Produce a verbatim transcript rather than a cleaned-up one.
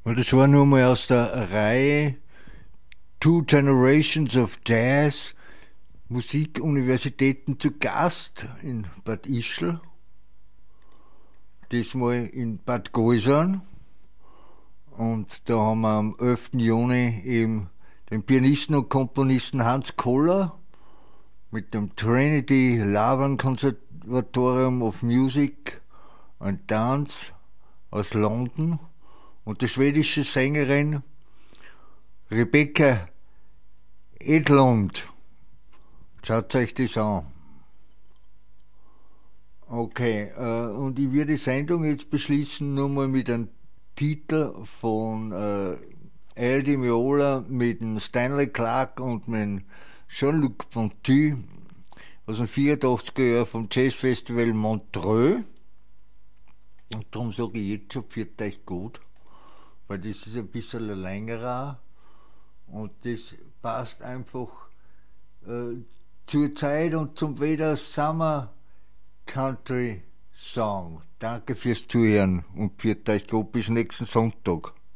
Und das war nur mal aus der Reihe Two Generations of Jazz, Musikuniversitäten zu Gast in Bad Ischl, diesmal in Bad Gausern. Und da haben wir am elften Juni eben den Pianisten und Komponisten Hans Koller mit dem Trinity Laban Conservatorium of Music and Dance aus London und die schwedische Sängerin Rebecca Edlund. Schaut euch das an. Okay, äh, und ich werde die Sendung jetzt beschließen, nur mal mit einem Titel von äh, Al Di Meola mit dem Stanley Clarke und mit Jean-Luc Ponty aus dem vierundachtziger Jahr vom Jazzfestival Montreux. Und darum sage ich jetzt schon, pfiat euch gut, weil das ist ein bisschen ein längerer und das passt einfach äh, zur Zeit und zum Wetter Summer Country Song. Danke fürs Zuhören und pfiat euch gut bis nächsten Sonntag.